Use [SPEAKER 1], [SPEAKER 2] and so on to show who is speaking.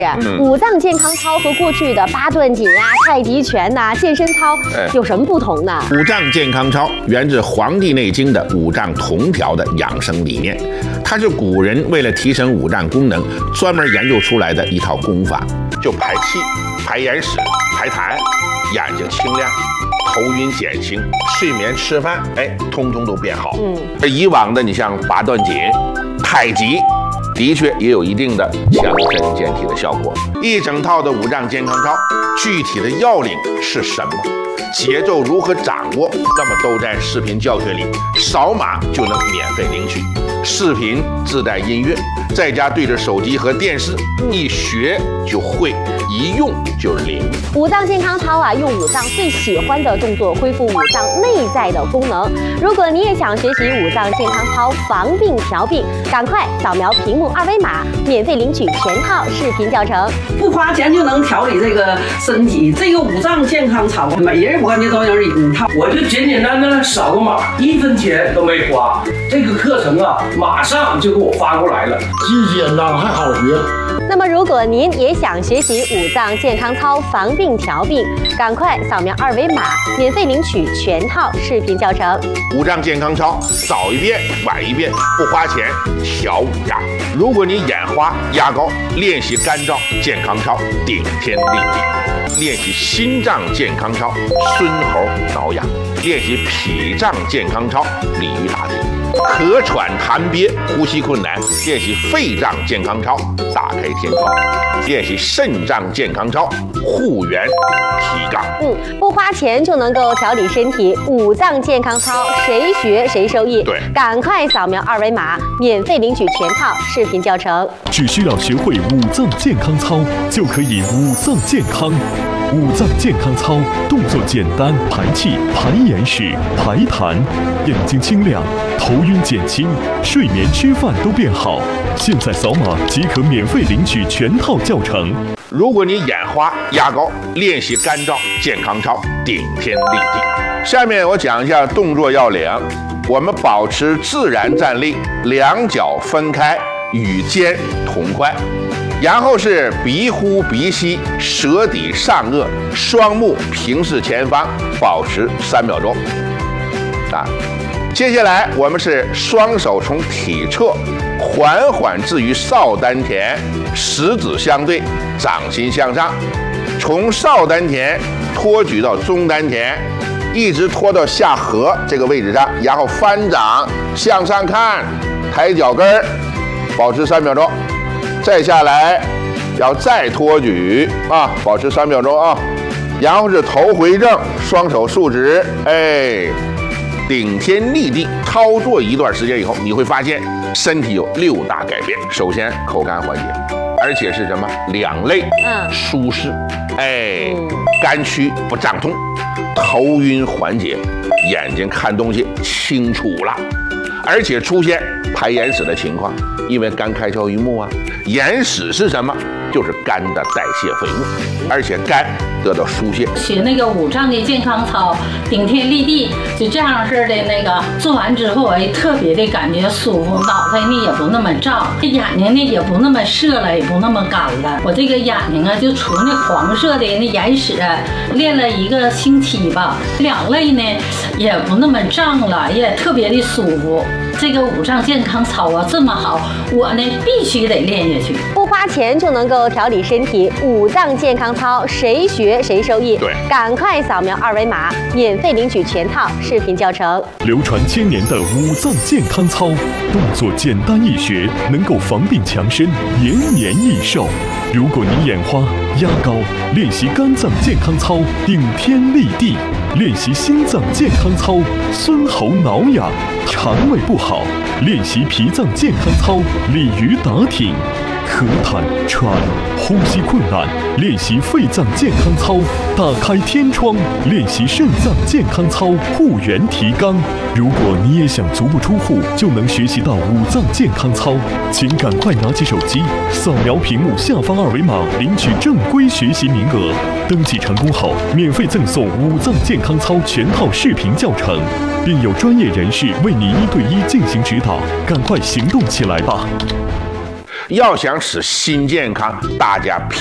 [SPEAKER 1] 五脏健康操和过去的八段锦啊、太极拳呐、健身操有什么不同呢？
[SPEAKER 2] 五脏健康操源自《黄帝内经》的五脏同调的养生理念，它是古人为了提升五脏功能专门研究出来的一套功法，就排气、排眼屎、排痰，眼睛清亮，头晕减轻，睡眠吃饭，通通都变好。而以往的你像八段锦、太极。的确也有一定的强身健体的效果。一整套的五脏健康操，具体的要领是什么？节奏如何掌握？那么都在视频教学里，扫码就能免费领取。视频自带音乐，在家对着手机和电视，一学就会，一用就灵。
[SPEAKER 1] 五脏健康操啊，用五脏最喜欢的动作恢复五脏内在的功能。如果你也想学习五脏健康操防病调病，赶快扫描屏幕二维码，免费领取全套视频教程，
[SPEAKER 3] 不花钱就能调理这个身体。这个五脏健康操，每人我感觉都有一套。
[SPEAKER 4] 我就简简单单扫个码，1分钱都没花。这个课程啊，马上就给我发过来了，
[SPEAKER 5] 既简单还好学。
[SPEAKER 1] 那么，如果您也想学习五脏健康操防病调病，赶快扫描二维码，免费领取全套视频教程。
[SPEAKER 2] 五脏健康操，早一遍晚一遍，不花钱调五脏。如果你眼花压高，练习肝脏健康操，顶天立地；练习心脏健康操，孙猴挠痒；练习脾脏健康操，鲤鱼打挺。咳喘痰憋，呼吸困难，练习肺脏健康操，打开天窗；练习肾脏健康操，护元提杠。
[SPEAKER 1] 不花钱就能够调理身体，五脏健康操谁学谁受益。
[SPEAKER 2] 对，
[SPEAKER 1] 赶快扫描二维码，免费领取全套视频教程。
[SPEAKER 6] 只需要学会五脏健康操，就可以五脏健康。五脏健康操动作简单，排气、排眼屎、排痰，眼睛清亮，头晕减轻，睡眠吃饭都变好。现在扫码即可免费领取全套教程。
[SPEAKER 2] 如果你眼花压高，练习肝脏健康操，顶天立地。下面我讲一下动作要领。我们保持自然站立，两脚分开，与肩同宽。然后是鼻呼鼻吸，舌抵上颚，双目平视前方，保持3秒钟。接下来我们是双手从体侧缓缓置于少丹田，食指相对，掌心向上，从少丹田托举到中丹田，一直拖到下颌这个位置上，然后翻掌向上看，抬脚跟儿，保持3秒钟。再下来，要再托举保持3秒钟啊。然后是头回正，双手竖直，顶天立地。操作一段时间以后，你会发现身体有6大改变。首先，口干缓解，而且是什么？两肋舒适，肝区不胀痛，头晕缓解，眼睛看东西清楚了。而且出现排眼屎的情况，因为肝开窍于目啊。眼屎是什么？就是肝的代谢废物，而且肝得到疏泄。
[SPEAKER 7] 学那个五脏的健康操，顶天立地，就这样式的那个做完之后，特别的感觉舒服，脑袋呢也不那么胀，眼睛呢也不那么涩了，也不那么干了。我这个眼睛啊，就除那黄色的那眼屎，练了1个星期吧，两肋呢也不那么胀了，也特别的舒服。这个五脏健康操啊这么好，我呢必须得练下去。
[SPEAKER 1] 不花钱就能够调理身体，五脏健康操谁学谁受益。
[SPEAKER 2] 对，
[SPEAKER 1] 赶快扫描二维码，免费领取全套视频教程。
[SPEAKER 6] 流传1000年的五脏健康操，动作简单易学，能够防病强身，延年益寿。如果你眼花压高，练习肝脏健康操，顶天立地；练习心脏健康操，孙猴挠痒；肠胃不好，练习脾脏健康操，鲤鱼打挺；咳痰喘，呼吸困难，练习肺脏健康操，打开天窗；练习肾脏健康操，护元提肛。如果你也想足不出户就能学习到五脏健康操，请赶快拿起手机，扫描屏幕下方二维码，领取正规学习名额。登记成功后，免费赠送五脏健康操全套视频教程，并有专业人士为你1对1进行指导。赶快行动起来吧！
[SPEAKER 2] 要想使心健康，大家